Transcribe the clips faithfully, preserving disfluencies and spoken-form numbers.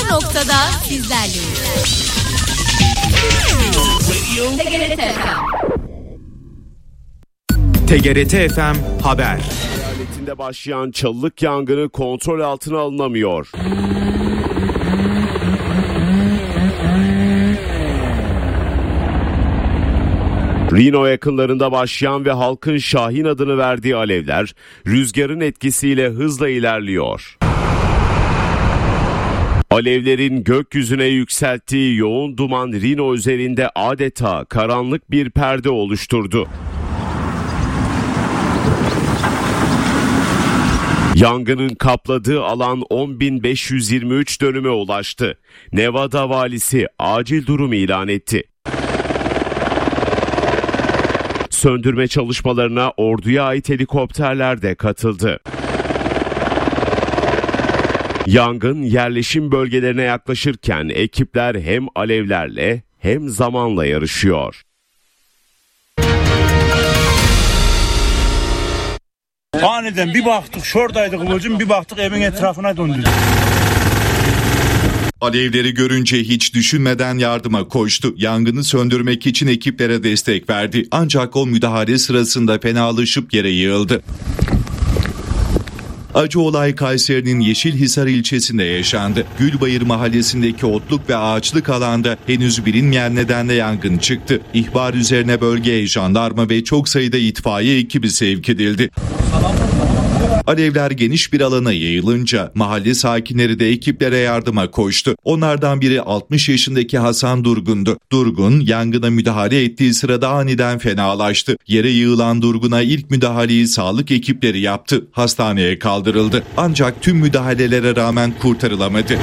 bu noktada sizlerleyiz. T G R T F M. T G R T F M haber. Eyaletinde başlayan çalılık yangını kontrol altına alınamıyor. Reno yakınlarında başlayan ve halkın Şahin adını verdiği alevler rüzgarın etkisiyle hızla ilerliyor. Alevlerin gökyüzüne yükselttiği yoğun duman Reno üzerinde adeta karanlık bir perde oluşturdu. Yangının kapladığı alan on bin beş yüz yirmi üç dönüme ulaştı. Nevada valisi acil durum ilan etti. Söndürme çalışmalarına orduya ait helikopterler de katıldı. Yangın yerleşim bölgelerine yaklaşırken ekipler hem alevlerle hem zamanla yarışıyor. Aniden bir baktık şuradaydı kıvılcım, bir baktık evin etrafına döndü. Alevleri görünce hiç düşünmeden yardıma koştu. Yangını söndürmek için ekiplere destek verdi. Ancak o müdahale sırasında fenalaşıp yere yığıldı. Acı olay Kayseri'nin Yeşilhisar ilçesinde yaşandı. Gülbayır mahallesindeki otluk ve ağaçlık alanda henüz bilinmeyen nedenle yangın çıktı. İhbar üzerine bölgeye jandarma ve çok sayıda itfaiye ekibi sevk edildi. Alevler geniş bir alana yayılınca mahalle sakinleri de ekiplere yardıma koştu. Onlardan biri altmış yaşındaki Hasan Durgun'du. Durgun yangına müdahale ettiği sırada aniden fenalaştı. Yere yığılan Durgun'a ilk müdahaleyi sağlık ekipleri yaptı. Hastaneye kaldırıldı. Ancak tüm müdahalelere rağmen kurtarılamadı.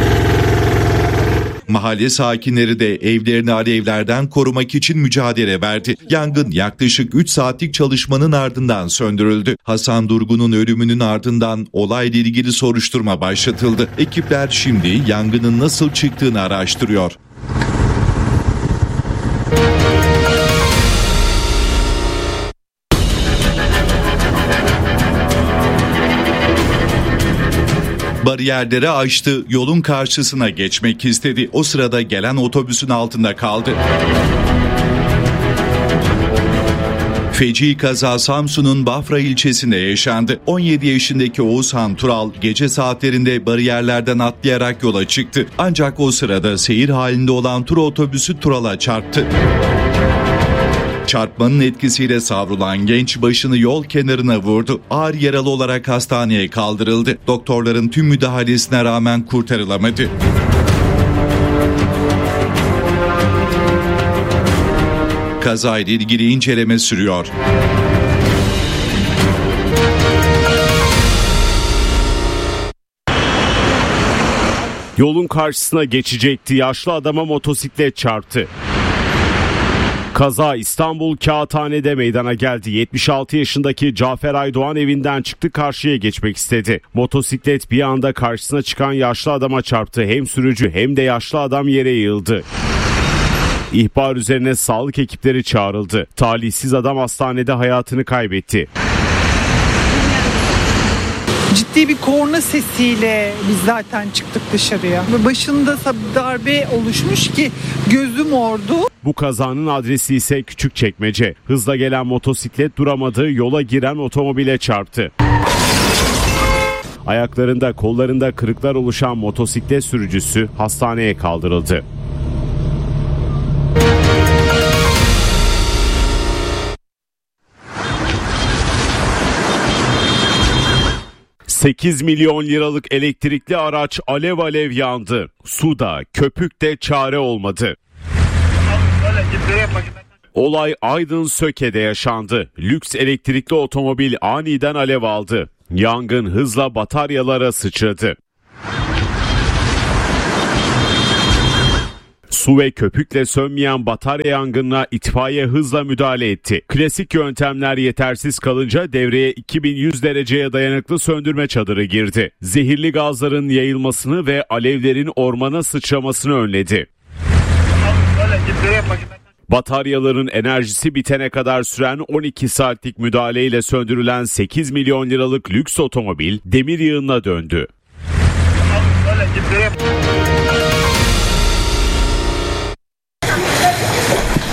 Mahalle sakinleri de evlerini alevlerden korumak için mücadele verdi. Yangın yaklaşık üç saatlik çalışmanın ardından söndürüldü. Hasan Durgun'un ölümünün ardından olayla ilgili soruşturma başlatıldı. Ekipler şimdi yangının nasıl çıktığını araştırıyor. Bariyerleri aştı, yolun karşısına geçmek istedi. O sırada gelen otobüsün altında kaldı. Feci kaza Samsun'un Bafra ilçesinde yaşandı. on yedi yaşındaki Oğuzhan Tural gece saatlerinde bariyerlerden atlayarak yola çıktı. Ancak o sırada seyir halinde olan tur otobüsü Tural'a çarptı. Çarpmanın etkisiyle savrulan genç başını yol kenarına vurdu. Ağır yaralı olarak hastaneye kaldırıldı. Doktorların tüm müdahalesine rağmen kurtarılamadı. Kazayla ilgili inceleme sürüyor. Yolun karşısına geçecekti. Yaşlı adama motosiklet çarptı. Kaza İstanbul Kağıthane'de meydana geldi. yetmiş altı yaşındaki Cafer Aydoğan evinden çıktı, karşıya geçmek istedi. Motosiklet bir anda karşısına çıkan yaşlı adama çarptı. Hem sürücü hem de yaşlı adam yere yığıldı. İhbar üzerine sağlık ekipleri çağrıldı. Talihsiz adam hastanede hayatını kaybetti. Ciddi bir korna sesiyle biz zaten çıktık dışarıya. Başında darbe oluşmuş ki gözü mordu. Bu kazanın adresi ise Küçükçekmece. Hızla gelen motosiklet duramadı, yola giren otomobile çarptı. Ayaklarında, kollarında kırıklar oluşan motosiklet sürücüsü hastaneye kaldırıldı. sekiz milyon liralık elektrikli araç alev alev yandı. Suda, köpükte çare olmadı. Olay Aydın Söke'de yaşandı. Lüks elektrikli otomobil aniden alev aldı. Yangın hızla bataryalara sıçradı. Su ve köpükle sönmeyen batarya yangınına itfaiye hızla müdahale etti. Klasik yöntemler yetersiz kalınca devreye iki bin yüz dereceye dayanıklı söndürme çadırı girdi. Zehirli gazların yayılmasını ve alevlerin ormana sıçramasını önledi. Bataryaların enerjisi bitene kadar süren on iki saatlik müdahaleyle söndürülen sekiz milyon liralık lüks otomobil demir yığınına döndü.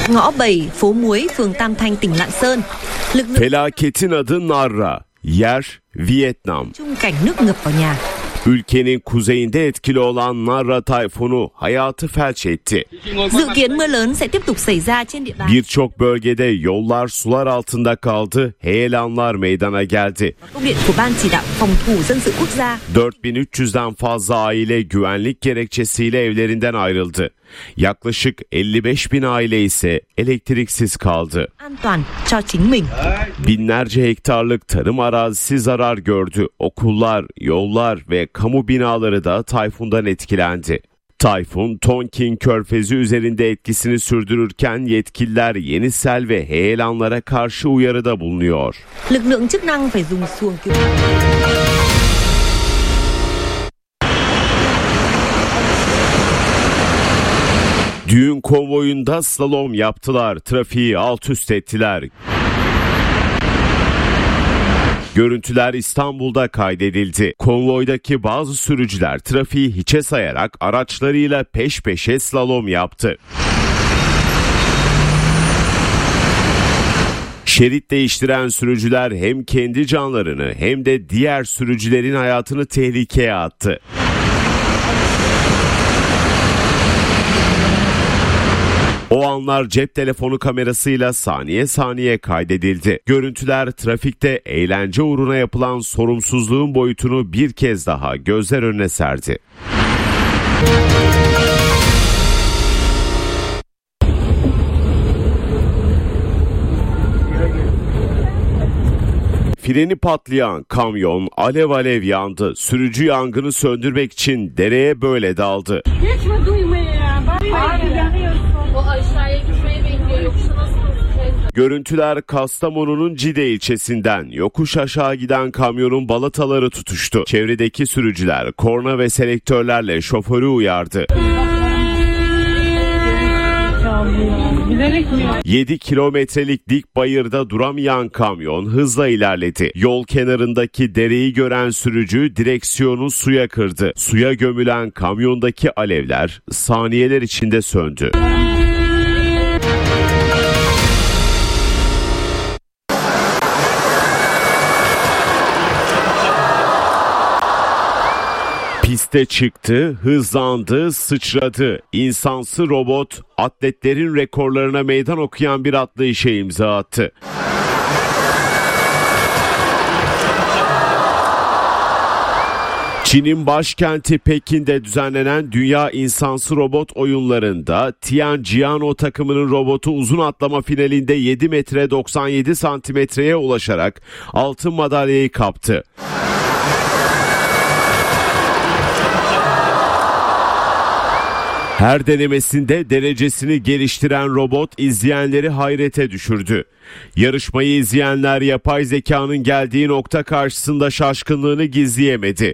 ngõ bảy, phố Muối, phường Tam Thanh, tỉnh Lạng Sơn. Lực lượng Felaketin adı Narra, yer Vietnam. chung cảnh nước ngập vào nhà. Ülkenin kuzeyinde etkili olan Narra tayfunu hayatı felç etti. Dự kiến mưa lớn sẽ tiếp tục xảy ra trên địa bàn. Birçok bölgede yollar sular altında kaldı, heyelanlar meydana geldi. Công điện của Ban Chỉ đạo Phòng thủ Dân sự Quốc gia. dört bin üç yüzden fazla aile güvenlik gerekçesiyle evlerinden ayrıldı. Yaklaşık elli beş bin aile ise elektriksiz kaldı. An toàn cho chính mình. Binlerce hektarlık tarım arazisi zarar gördü. Okullar, yollar ve kamu binaları da tayfundan etkilendi. Tayfun, Tonkin Körfezi üzerinde etkisini sürdürürken yetkililer yeni sel ve heyelanlara karşı uyarıda bulunuyor. Lực lượng chức năng phải dùng xuồng cứu. Düğün konvoyunda slalom yaptılar, trafiği alt üst ettiler. Görüntüler İstanbul'da kaydedildi. Konvoydaki bazı sürücüler trafiği hiçe sayarak araçlarıyla peş peşe slalom yaptı. Şerit değiştiren sürücüler hem kendi canlarını hem de diğer sürücülerin hayatını tehlikeye attı. O anlar cep telefonu kamerasıyla saniye saniye kaydedildi. Görüntüler trafikte eğlence uğruna yapılan sorumsuzluğun boyutunu bir kez daha gözler önüne serdi. Freni patlayan kamyon alev alev yandı. Sürücü yangını söndürmek için dereye böyle daldı. Geçme duymaya ya. Abi yanıyorsun. O aşağıya gitmeyi bekliyor. Yoksa nasıl olacak? Görüntüler Kastamonu'nun Cide ilçesinden. Yokuş aşağı giden kamyonun balataları tutuştu. Çevredeki sürücüler korna ve selektörlerle şoförü uyardı. yedi kilometrelik dik bayırda duramayan kamyon hızla ilerledi. Yol kenarındaki dereyi gören sürücü direksiyonu suya kırdı. Suya gömülen kamyondaki alevler saniyeler içinde söndü. Piste çıktı, hızlandı, sıçradı. İnsansı robot, atletlerin rekorlarına meydan okuyan bir atlayışa imza attı. Çin'in başkenti Pekin'de düzenlenen Dünya İnsansı Robot oyunlarında Tianjiano takımının robotu uzun atlama finalinde yedi metre doksan yedi santimetreye ulaşarak altın madalyayı kaptı. Her denemesinde derecesini geliştiren robot izleyenleri hayrete düşürdü. Yarışmayı izleyenler yapay zekanın geldiği nokta karşısında şaşkınlığını gizleyemedi.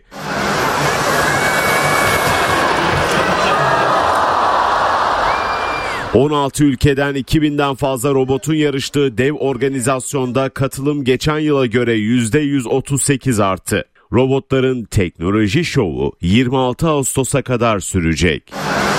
on altı ülkeden iki binden fazla robotun yarıştığı dev organizasyonda katılım geçen yıla göre yüzde yüz otuz sekiz arttı. Robotların teknoloji şovu yirmi altı Ağustos'a kadar sürecek.